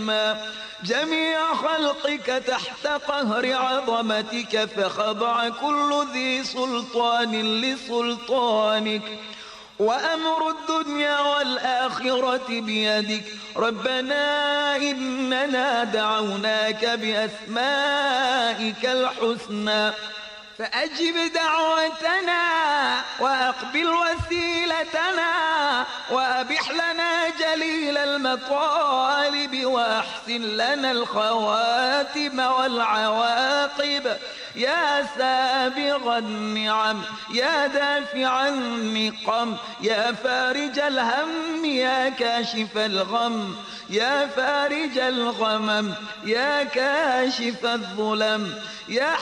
حكما. جميع خلقك تحت قهر عظمتك، فخضع كل ذي سلطان لسلطانك، وأمر الدنيا والآخرة بيدك. ربنا إننا دعوناك بأسمائك الحسنى فأجب دعوتنا وأقبل وسيلتنا، وأبح لنا جليل المطالب، وأحسن لنا الخواتم والعواقب. يا سابغ النعم، يا دافع النقم، يا فارج الهم، يا كاشف الغم، يا فارج الغمم، يا كاشف الظلم، يا